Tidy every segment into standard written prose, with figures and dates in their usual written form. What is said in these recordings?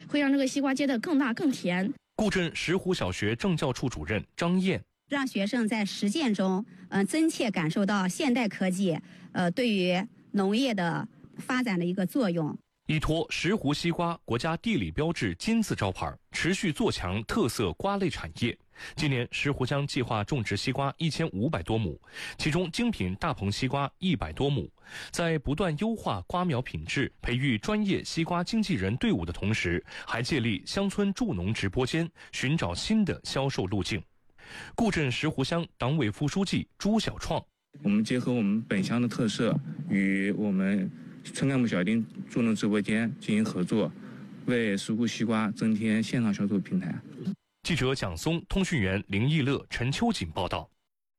会让这个西瓜结得更大更甜。 固镇石湖小学政教处主任张燕， 让学生在实践中，真切感受到现代科技，对于农业的发展的一个作用。 依托石湖西瓜国家地理标志金字招牌，持续做强特色瓜类产业。今年石湖乡计划种植西瓜1500多亩，其中精品大棚西瓜100多亩。在不断优化瓜苗品质、培育专业西瓜经纪人队伍的同时，还借力乡村助农直播间，寻找新的销售路径。固镇石湖乡党委副书记朱小创， 我们结合我们本乡的特色，与我们村干部小丁助农直播间进行合作，为石湖西瓜增添线上销售平台。 记者蒋松，通讯员林义乐、陈秋瑾报道。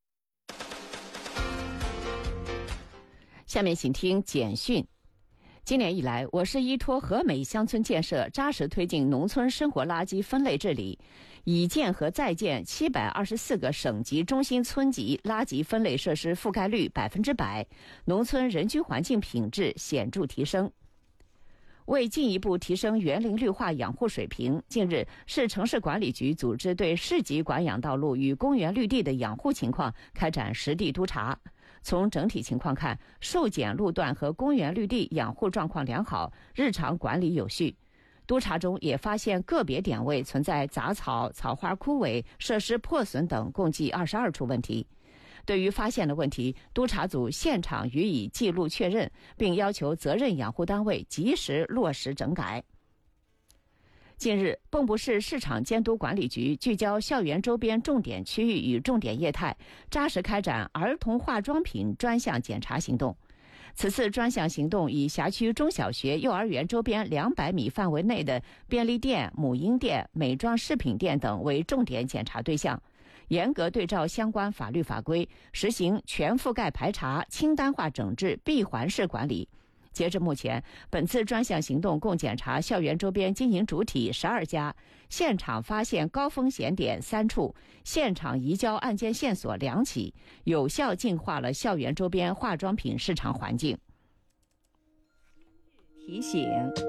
下面请听简讯。今年以来，我市依托和美乡村建设，扎实推进农村生活垃圾分类治理，已建和在建724个省级、中心村级垃圾分类设施覆盖率100%，农村人居环境品质显著提升。为进一步提升园林绿化养护水平，近日市城市管理局组织对市级管养道路与公园绿地的养护情况开展实地督查。从整体情况看，受检路段和公园绿地养护状况良好，日常管理有序。督查中也发现个别点位存在杂草、草花枯萎、设施破损等共计22处问题。对于发现的问题，督查组现场予以记录确认，并要求责任养护单位及时落实整改。近日，蚌埠市市场监督管理局聚焦校园周边重点区域与重点业态，扎实开展儿童化妆品专项检查行动。此次专项行动以辖区中小学、幼儿园周边200米范围内的便利店、母婴店、美妆饰品店等为重点检查对象，严格对照相关法律法规，实行全覆盖排查、清单化整治、闭环式管理。截至目前，本次专项行动共检查校园周边经营主体12家，现场发现高风险点3处，现场移交案件线索2起，有效净化了校园周边化妆品市场环境。提醒：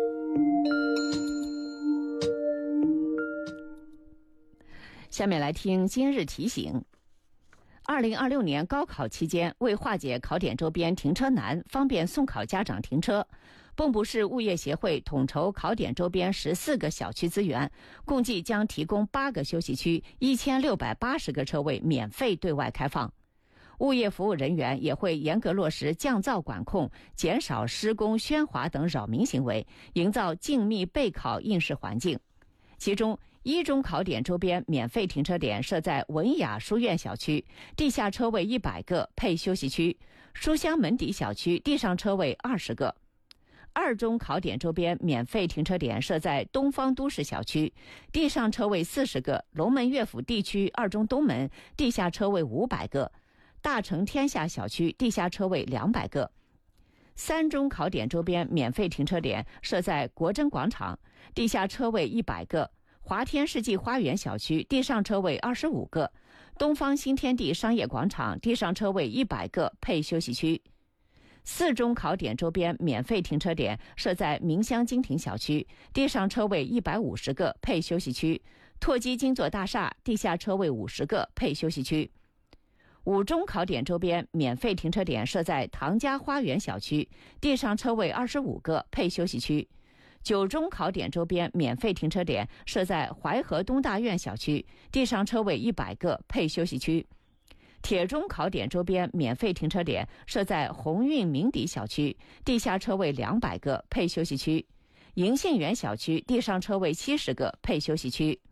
下面来听今日提醒。2026年高考期间，为化解考点周边停车难，方便送考家长停车，蚌埠市物业协会统筹考点周边14个小区资源，共计将提供8个休息区、1680个车位免费对外开放。物业服务人员也会严格落实降噪管控，减少施工喧哗等扰民行为，营造静谧备考应试环境。其中一中考点周边免费停车点设在文雅书院小区，地下车位100个，配休息区；书香门底小区地上车位20个。二中考点周边免费停车点设在东方都市小区，地上车位40个，龙门乐府地区二中东门地下车位500个，大成天下小区地下车位200个。三中考点周边免费停车点设在国珍广场，地下车位100个；华天世纪花园小区地上车位25个；东方新天地商业广场地上车位100个，配休息区。四中考点周边免费停车点设在明香金庭小区，地上车位150个，配休息区；拓基金座大厦地下车位50个，配休息区。五中考点周边免费停车点设在唐家花园小区，地上车位25个，配休息区。九中考点周边免费停车点设在淮河东大院小区，地上车位100个，配休息区。铁中考点周边免费停车点设在鸿运明底小区，地下车位200个，配休息区。银杏园小区地上车位70个，配休息区。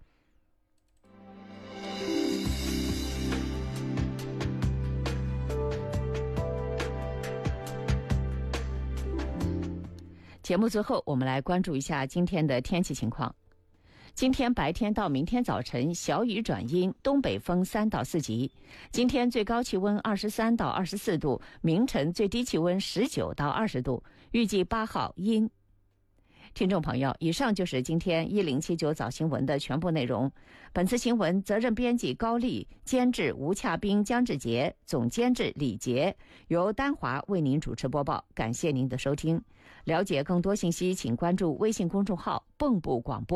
节目最后，我们来关注一下今天的天气情况。今天白天到明天早晨小雨转阴，东北风3到4级。今天最高气温23到24度，明晨最低气温19到20度，预计8号阴。听众朋友，以上就是今天1079早新闻的全部内容。本次新闻责任编辑高丽，监制吴洽斌、江志杰，总监制李杰，由丹华为您主持播报。感谢您的收听。了解更多信息，请关注微信公众号“蚌埠广播”。